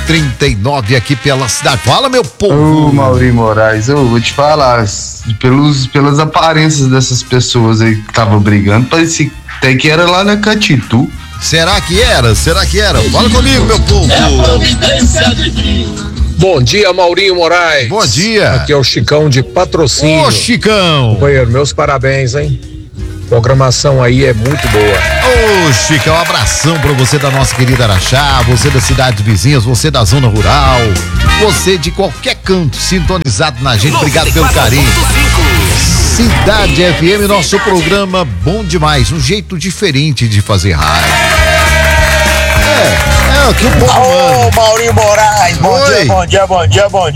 11:39 aqui pela cidade. Fala, meu povo. Ô, Maurinho Moraes, eu vou te falar, pelas aparências dessas pessoas aí que estavam brigando, parecia até que era lá na Catitu. Será que era? Fala comigo, meu povo. É a providência de Deus. Bom dia, Maurinho Moraes. Bom dia. Aqui é o Chicão de Patrocínio. Ô, Chicão. Companheiro, meus parabéns, hein? Programação aí é muito boa. Ô, Chicão, um abração pra você da nossa querida Araxá, você das cidades vizinhas, você da zona rural, você de qualquer canto sintonizado na gente. Obrigado pelo carinho. Cidade FM, nosso programa bom demais, um jeito diferente de fazer rádio. É o que o povo manda. Ô, Maurinho Moraes, bom dia. Bom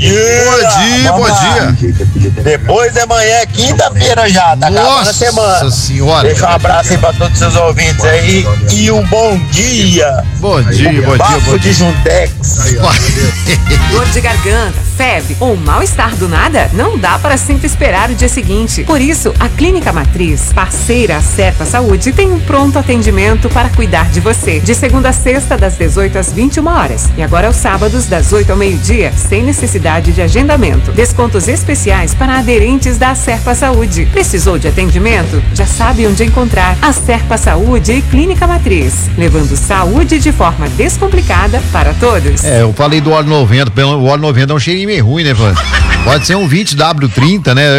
dia. Depois de amanhã é quinta-feira já, tá acabando a semana. Nossa senhora. Deixa um abraço aí pra todos os seus ouvintes aí e um bom dia. Bom dia. Papo de Juntex. Dor de garganta, febre ou mal-estar do nada? Não dá para sempre esperar o dia seguinte. Por isso, a Clínica Matriz, parceira Acerta Saúde, tem um pronto atendimento para cuidar de você. De segunda a sexta, das 18 às 21 horas. E agora aos sábados, das 8 ao meio-dia, sem necessidade de agendamento. Descontos especiais para aderentes da Acerpa Saúde. Precisou de atendimento? Já sabe onde encontrar. Acerpa Saúde e Clínica Matriz, levando saúde de forma descomplicada para todos. Eu falei do óleo 90, o óleo 90 é um cheirinho meio ruim, né? Pode ser um 20W30, né?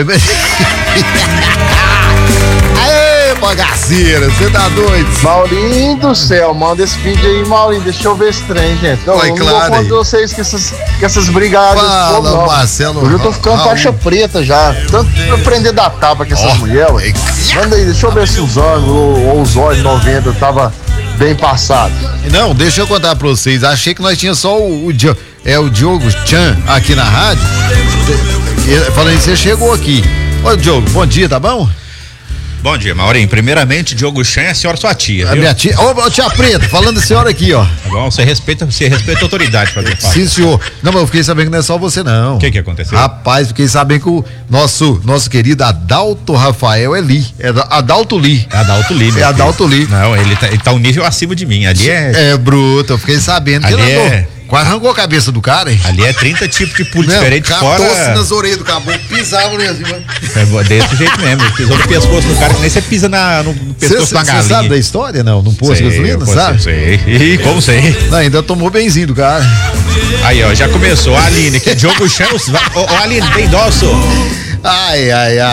Aê, bagaceira, você tá doido? Maurinho do céu, manda esse vídeo aí, Maurinho, deixa eu ver esse trem, gente. Não, Vai, não claro, vou contar vocês que essas brigadas. Fala, Marcelo. Hoje eu tô ficando faixa preta já, tanto pra prender da tapa com essas mulheres, ué. Manda aí, deixa eu ver se os olhos ou os olhos 90 tava bem passado. Não, deixa eu contar pra vocês, achei que nós tínhamos só o Diogo Chan aqui na rádio. Falando isso, você chegou aqui. Ô, Diogo, bom dia, tá bom? Bom dia, Maurinho. Primeiramente, Diogo Chan é a senhora sua tia. A minha tia. Ô, tia Preta, falando da senhora aqui, ó. Tá bom? Você respeita a autoridade pra falar. Sim, senhor. Não, mas eu fiquei sabendo que não é só você, não. O que aconteceu? Rapaz, fiquei sabendo que o nosso querido Adalto Rafael é Li. É Adalto Li. É Adalto Li, É Adalto Li. Não, ele tá um nível acima de mim. Ali É bruto, eu fiquei sabendo que ali ele andou. Quase arrancou a cabeça do cara, hein? Ali é 30 tipos de pulo diferente fora. Catou-se nas orelhas do caboclo, pisava mesmo. É desse jeito mesmo. Pisou no pescoço do cara, que nem você pisa no pescoço da galinha. Você sabe da história, não? Num posto de gasolina, sabe? Sei. E como sei? Não, ainda tomou benzinho do cara. Aí, ó, já começou. A Aline, que Diogo Chan. Ô, Aline, tem dó, senhor? Ai.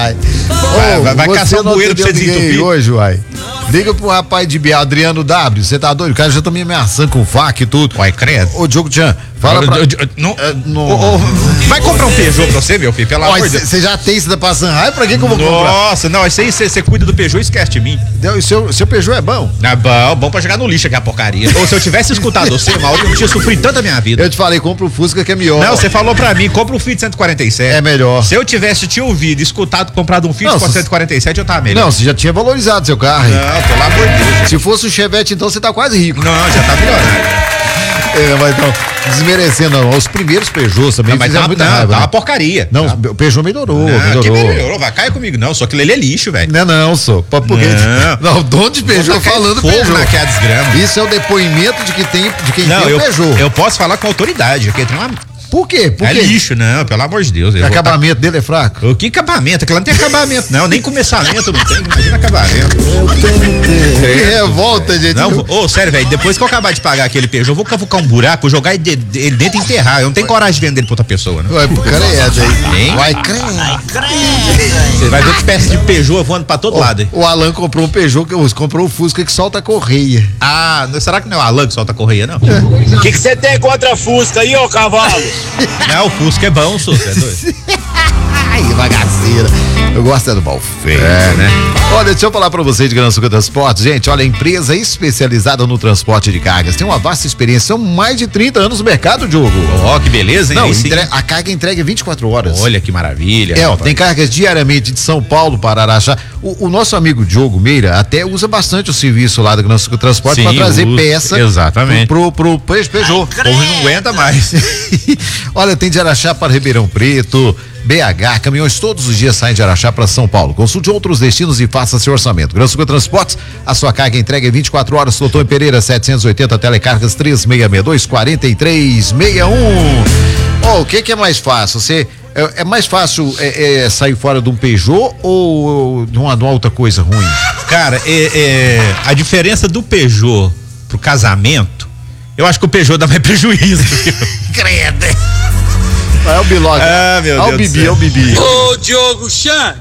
Vai caçar um bueiro pra você desentupir hoje, uai. Liga pro rapaz de B, Adriano W, você tá doido? O cara já tá me ameaçando com faca e tudo. Uai, credo. Ô, Diogo Tchan, fala pra... Vai comprar um Peugeot pra você, meu filho, pelo amor de Deus. Você já tem isso da passando raiva? Pra que eu vou comprar? Nossa, não, isso aí você cuida do Peugeot e esquece de mim. E seu Peugeot é bom? É bom pra jogar no lixo, aquela porcaria. Ou se eu tivesse escutado você, Maurício, eu não tinha sofrido tanto a minha vida. Eu te falei, compra o Fusca que é melhor. Não, você falou pra mim, compra um Fit 147. É melhor. Se eu tivesse te ouvido, escutado, comprado um Fit 147, eu tava melhor. Não, você já tinha valorizado seu carro. Não, pelo amor de Deus. Se fosse um Chevette, então você tá quase rico. Não, já tá milionário. Mas então, desmerecendo, não. Os primeiros Peugeot também fizeram muita raiva. Tá uma porcaria. Não, o Peugeot melhorou. Que melhorou, vai cair comigo. Não, só que ele é lixo, velho. Não, só. Não, dono de Peugeot falando Peugeot. Naquela desgrama. Isso é o depoimento de quem tem o Peugeot. Eu posso falar com autoridade, aqui tem uma... Por quê? É lixo, não, pelo amor de Deus. O acabamento dele é fraco? O que acabamento? Aquilo não tem acabamento, não. Nem começamento não tem, imagina acabamento. Que revolta, gente. Não, sério, velho, depois que eu acabar de pagar aquele Peugeot, eu vou cavucar um buraco, jogar ele dentro e enterrar. Eu não tenho coragem de vender ele pra outra pessoa, né? Vai, credo aí. Vai, credo. Você vai ver que espécie de Peugeot voando pra todo lado. O Alan comprou um Peugeot, comprou um Fusca que solta a correia. Ah, será que não é o Alan que solta a correia, não? O que você tem contra Fusca aí, ô cavalo? Não, o Fusca é bom, você é doido. Ai, bagaceira. Eu gosto do mal feio. Né? Olha, deixa eu falar pra vocês de Grande Sul Transportes. Gente, olha, empresa especializada no transporte de cargas. Tem uma vasta experiência. São mais de 30 anos no mercado, Diogo. Ó, que beleza, hein? Não, a carga entrega 24 horas. Olha que maravilha. Tem cargas diariamente de São Paulo para Araxá. O nosso amigo Diogo Meira até usa bastante o serviço lá do Grande Sul Transporte para trazer peça. Exatamente. Pro Peugeot. O povo não aguenta mais. Olha, tem de Araxá para Ribeirão Preto, BH, caminhões todos os dias saem de Araxá para São Paulo. Consulte outros destinos e faça seu orçamento. Gran Sul Transportes, a sua carga entrega em 24 horas. Doutor Pereira 780, telecargas 3662-4361. O que é mais fácil? É mais fácil sair fora de um Peugeot ou de uma outra coisa ruim? Cara, a diferença do Peugeot pro casamento, eu acho que o Peugeot dá mais prejuízo. Credo. É o Bilog. Ah, meu Deus. É o Bibi. Ô, Diogo Chan,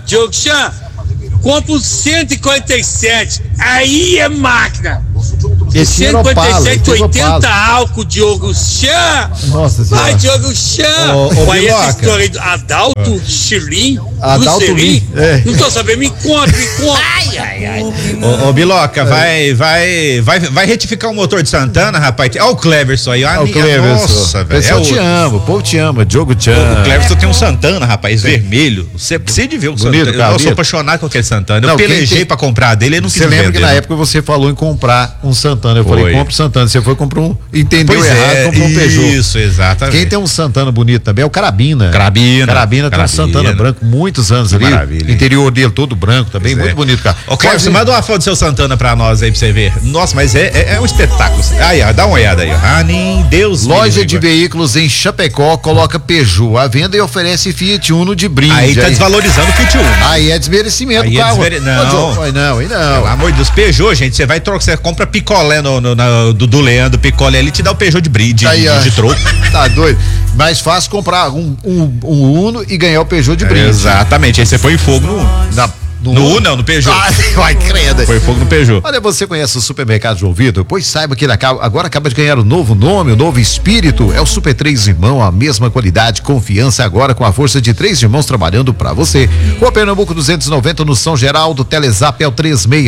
compra um 147, aí é máquina. Esse 147, 80 álcool, Diogo Chan. Nossa senhora. Vai, Diogo Chan. Conhece a história do Adalto Chilim? Adalto Lim. Não tô sabendo, me conta. Ai. Ô, Biloca, vai retificar o motor de Santana, rapaz. Olha o Cleverson aí. O Cleverson. Nossa, velho. Pessoal te ama, o povo te ama, Diogo Chan. O Cleverson tem um Santana, rapaz, vermelho. Você precisa de ver o Bonito, Santana. Eu sou apaixonado com aquele Santana. Eu Não, pelejei pra comprar dele, ele não quis Você lembra vender, que na não. época você falou em comprar um Santana? Eu falei, compra o Santana. Você foi comprar um, entendeu errado, comprou um Peugeot. Isso, exatamente. Quem tem um Santana bonito também é o Carabina. Carabina tem um Santana branco, muitos anos ali. Maravilha. Interior dele todo branco também, muito bonito, cara. Ô, Cleverson, manda uma foto do seu Santana pra nós aí pra você ver. Nossa, mas é um espetáculo. Aí, ó, dá uma olhada aí. Nem Deus. Loja de veículos em Chapecó coloca Peugeot à venda e oferece Fiat Uno de brinde. Aí tá desvalorizando o Fiat Uno. Aí é desmerecimento, aí carro. Não. Não. Pelo amor de Deus, Peugeot, gente, você vai trocar, você compra picolé do Leandro, picolé, ele te dá o Peugeot de brinde, aí, de troco. Tá doido. Mais fácil comprar um Uno e ganhar o Peugeot de brinde. Exatamente, aí você põe fogo no Uno. No Uno, não, no Peugeot. Vai, creda. Foi fogo no Peugeot. Olha, você conhece o Supermercado João Vitor? Pois saiba que ele agora acaba de ganhar um novo nome, um novo espírito. É o Super 3 Irmão, a mesma qualidade, confiança agora com a força de 3 irmãos trabalhando pra você. Rua Pernambuco 290 no São Geraldo, Telezap é o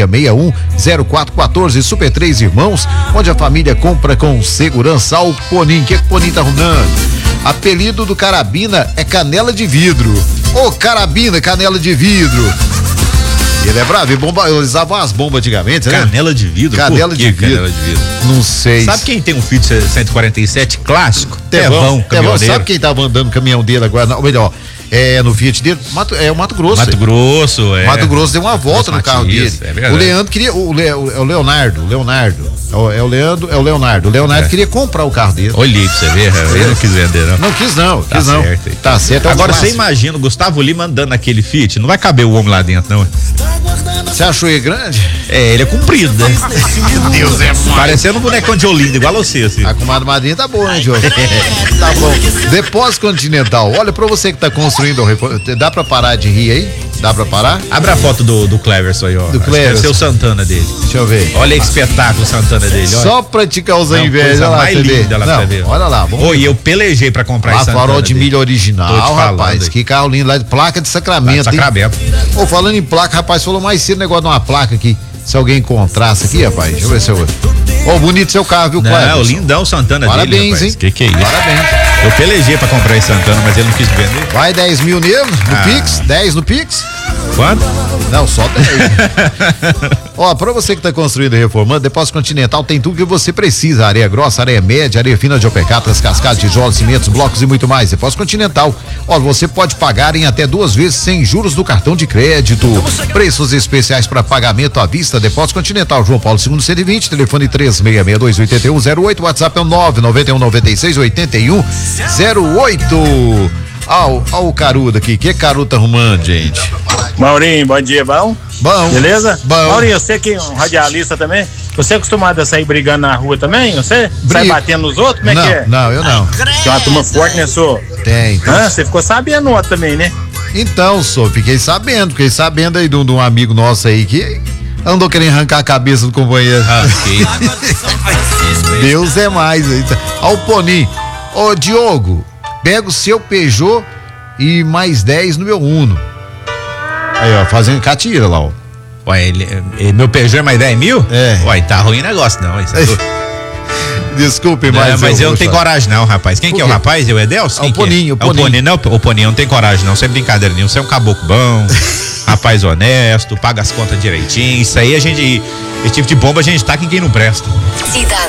3661-0414. Super 3 Irmãos, onde a família compra com segurança. Ao Ponim, o que o Ponim tá arrumando? Apelido do Carabina é Canela de Vidro. Ô, Carabina, Canela de Vidro. Ele é bravo, ele usava as bombas antigamente, né? Canela de vidro? Canela de vidro. Canela de vidro? Não sei. Sabe quem tem um Fiat 147 clássico? Tevão, caminhoneiro. Sabe quem tava andando no caminhão dele agora? Não, melhor, no Fiat dele, o Mato Grosso. Mato Grosso deu uma volta no carro dele. O Leandro queria, o Leonardo. É o Leonardo. O Leonardo queria comprar o carro dele. Olhei pra você ver, ele não quis vender, não. Não quis, não. Certo. Tá certo. Agora você imagina o Gustavo Lima andando naquele Fiat, não vai caber o homem lá dentro, não. Você achou ele grande? Ele é comprido, né? Meu Deus, é mais. Parecendo um bonecão de Olinda, igual a você, assim. A comadre madrinha tá boa, hein, Diogo? Tá bom. Depósito Continental. Olha, pra você que tá construindo, dá pra parar de rir aí? Dá pra parar? Abre a foto do Cleverson aí, ó. Do Cleverson. Deve ser o Santana dele. Deixa eu ver. Olha que espetáculo o Santana dele, olha. Só pra te causar inveja, olha lá, mais linda lá pra você ver. Olha lá. E eu pelejei pra comprar esse Santana farol de milho original, rapaz. Que carro lindo lá, de placa de Sacramento. Sacramento. Falando em placa, rapaz, falou mais cedo o negócio de uma placa aqui. Se alguém encontrasse aqui, rapaz, deixa eu ver se eu... bonito seu carro, viu, Cleverson? Não, lindão o Santana Parabéns, dele, rapaz. Hein? Que é isso? Parabéns. Eu pelejei pra comprar esse Santana, mas ele não quis vender. Vai 10 mil nele, no Pix? 10 no Pix? Quanto? Não, só 10. Pra você que tá construindo e reformando, Depósito Continental tem tudo que você precisa: areia grossa, areia média, areia fina de alpercatas, cascadas, tijolos, cimentos, blocos e muito mais. Depósito Continental. Você pode pagar em até 2 vezes sem juros do cartão de crédito. Preços especiais para pagamento à vista. Depósito Continental, João Paulo II 120, telefone 3662-8108, WhatsApp é o 99196-8108. O Carudo aqui, que Carudo tá arrumando, gente? Maurinho, bom dia, bom? Bom. Beleza? Bom. Maurinho, você que é um radialista também, você é acostumado a sair brigando na rua também? Você? Sai batendo nos outros? Como é que é? Não, eu não. Tem uma turma forte, né, senhor? Tem. Você ficou sabendo ontem também, né? Então, fiquei sabendo aí de um amigo nosso aí que andou querendo arrancar a cabeça do companheiro. Deus é mais aí. O Ponim. Diogo, pega o seu Peugeot e mais 10 no meu Uno. Aí, fazendo catira lá, meu Peugeot é mais 10 mil? Tá ruim o negócio, não. Desculpe, mas eu não tenho coragem, não, rapaz. Quem que é o rapaz? É o Edelson? O Poninho. O Poninho, não, o Poninho não tem coragem, não. Você é brincadeira nenhuma. Você é um caboclo bom, rapaz honesto, paga as contas direitinho. Isso aí esse tipo de bomba a gente taca em quem não presta. Cidade